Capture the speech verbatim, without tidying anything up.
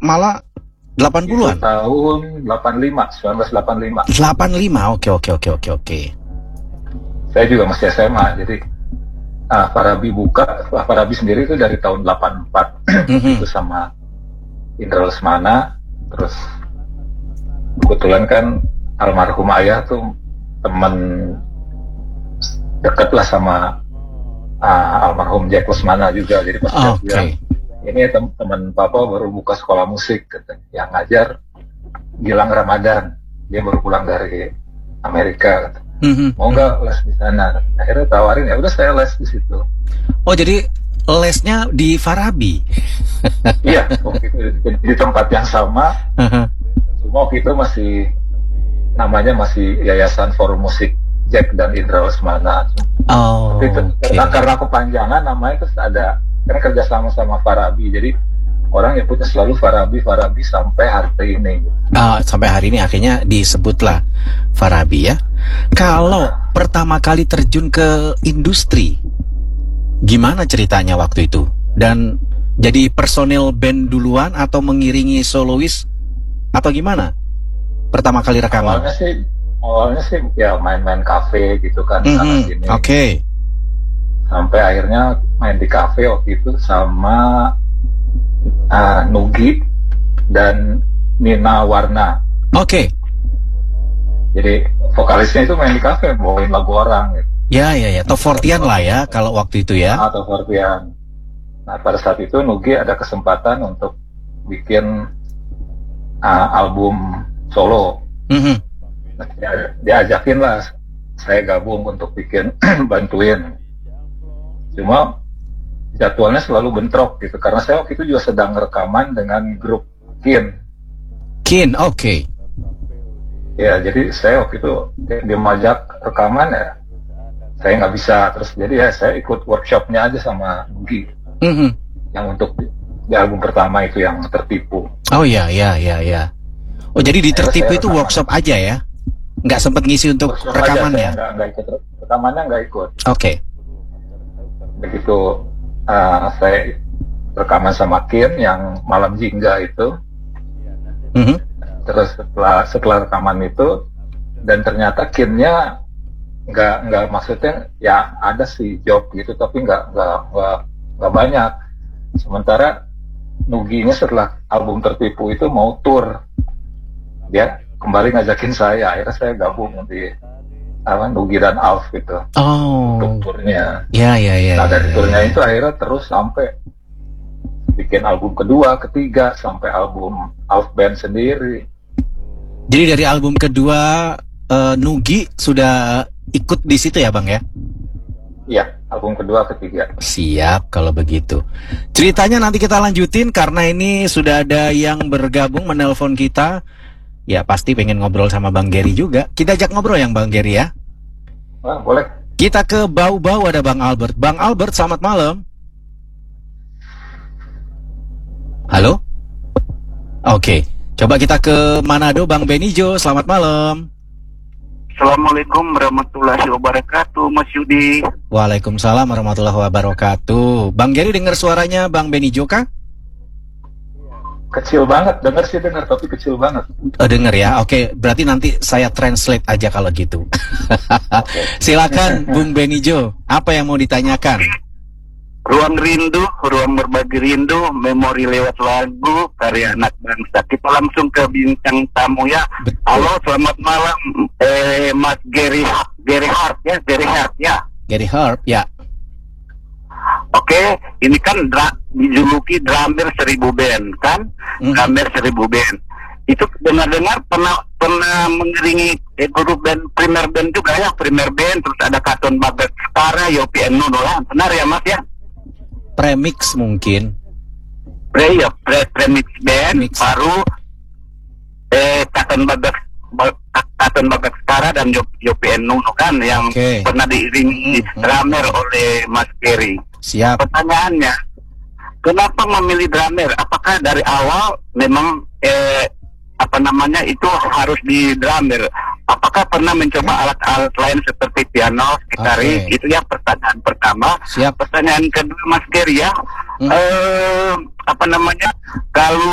malah delapan puluhan? Itu tahun delapan puluh lima, seribu sembilan ratus delapan puluh lima. delapan puluh lima, oke oke oke oke oke. Saya juga masih S M A, jadi uh, Farabi buka, Farabi sendiri itu dari tahun delapan puluh empat. Mm-hmm. Itu sama Indra Lesmana. Terus kebetulan kan almarhum ayah tuh teman deket lah sama uh, almarhum Jack Lesmana juga. Jadi pas oh, dia bilang, ini tem- teman papa baru buka sekolah musik, kata, yang ngajar Gilang Ramadan, dia baru pulang dari Amerika, kata. Mm-hmm. Mau nggak les di sana? Akhirnya tawarin, ya udah saya les di situ. Oh, jadi lesnya di Farabi? Iya, waktu itu di, di tempat yang sama. Uh-huh. Cuma waktu itu masih namanya masih Yayasan Forum Musik Jack dan Indra Lesmana. Oh, itu, okay. karena, karena kepanjangan namanya terus ada, karena kerja sama sama Farabi, jadi orang yang punya selalu Farabi, Farabi sampai hari ini. Oh, sampai hari ini akhirnya disebutlah Farabi ya. Kalau nah. pertama kali terjun ke industri, gimana ceritanya waktu itu? Dan jadi personil band duluan atau mengiringi solois atau gimana? Pertama kali rekaman? Awalnya sih, awalnya sih ya main-main kafe gitu kan, mm-hmm. sana sini. Oke. Okay. Sampai akhirnya main di kafe waktu itu sama uh, Nugi dan Nina Warna. Oke. Okay. Jadi vokalisnya itu main di kafe, bawain lagu orang. Gitu. Ya ya ya, top forty-an lah ya kalau waktu itu ya. Ah, top forty-an. Nah pada saat itu Nugi ada kesempatan untuk bikin uh, album solo. Mm-hmm. Nah, dia, dia ajakin lah saya gabung untuk bikin bantuin. Cuma jadwalnya selalu bentrok gitu, karena saya waktu itu juga sedang rekaman dengan grup Kin. Kin, oke. Okay. Ya, jadi saya waktu itu dia majak rekaman ya, saya nggak bisa. Terus jadi ya saya ikut workshopnya aja sama Nugi. Mm-hmm. Yang untuk di album pertama itu yang Tertipu. Oh iya, iya, iya, iya. Oh jadi di Tertipu itu workshop aja ya? Nggak sempat ngisi untuk workshop rekamannya? Nggak, nggak ikut rekamannya, nggak ikut. Oke. Okay. Begitu uh, saya rekaman sama Kin yang Malam Jingga itu. Mm-hmm. Terus setelah setelah rekaman itu, dan ternyata Kinnya nggak nggak maksudnya ya ada sih job gitu, tapi nggak nggak nggak nggak banyak. Sementara Nuginya setelah album Tertipu itu mau tour, dia kembali ngajakin saya, akhirnya saya gabung di apa Nugi dan Alf gitu. Oh. Untuk turnya. Ya ya ya. Nah dari ya, turnya ya. itu akhirnya terus sampai bikin album kedua, ketiga, sampai album Alf Band sendiri. Jadi dari album kedua uh, Nugi sudah ikut di situ ya Bang ya? Iya, album kedua, ketiga. Siap kalau begitu. Ceritanya nanti kita lanjutin karena ini sudah ada yang bergabung menelpon kita. Ya pasti pengen ngobrol sama Bang Gary juga. Kita ajak ngobrol yang Bang Gary ya. Wah, boleh. Kita ke Bau-Bau, ada Bang Albert. Bang Albert, selamat malam. Halo? Oke. Okay. Coba kita ke Manado, Bang Benijo, selamat malam. Assalamualaikum warahmatullahi wabarakatuh, Mas Yudi. Waalaikumsalam warahmatullahi wabarakatuh. Bang Gary dengar suaranya Bang Benijo kah? Kecil banget, dengar sih dengar, tapi kecil banget. Oh, dengar ya, oke. Berarti nanti saya translate aja kalau gitu. Okay. Silakan, Bung Benijo, apa yang mau ditanyakan? Ruang rindu, ruang berbagi rindu, memori lewat lagu, karya anak bangsa. Kita langsung ke bintang tamu ya. Betul. Halo, selamat malam, eh, Mas Gary, Gary Hart ya, Gary Hart ya. Gary Hart ya. Oke, ini kan dra- dijuluki drummer seribu band kan, mm-hmm. drummer seribu band. Itu dengar-dengar pernah pernah mengiringi eh, grup band, primer band juga ya, primer band, terus ada Katon Bagaskara, Yopi and Nuno lah, benar ya Mas ya? Premix mungkin. Pre ya, pre premix band Mix. Baru eh Katon Bagas Katon Bagaskara dan Yopi and Nuno kan yang okay. pernah diiringi mm-hmm. drummer oleh Mas Gary. Siap. Pertanyaannya, kenapa memilih drummer? Apakah dari awal memang eh apa namanya itu harus di drummer? Apakah pernah mencoba alat-alat lain seperti piano, gitaris? Okay. Itu ya pertanyaan pertama. Siap. Pertanyaan kedua Mas Gary ya, hmm. eh, apa namanya? Kalau